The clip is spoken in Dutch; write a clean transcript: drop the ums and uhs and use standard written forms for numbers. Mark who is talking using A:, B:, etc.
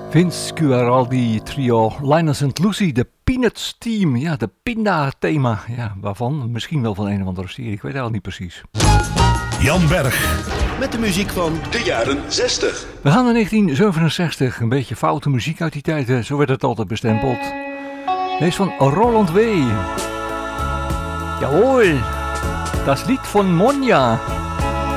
A: Vince Guaraldi trio, Linus & Lucy, de Peanuts Team. Ja, de Pinda-thema. Ja, waarvan? Misschien wel van een of andere serie, ik weet het al niet precies.
B: Jan Berg.
C: Met de muziek van de jaren 60.
A: We gaan naar 1967. Een beetje foute muziek uit die tijd, zo werd het altijd bestempeld. Deze is van Roland W. Jawohl, das Lied von Monja.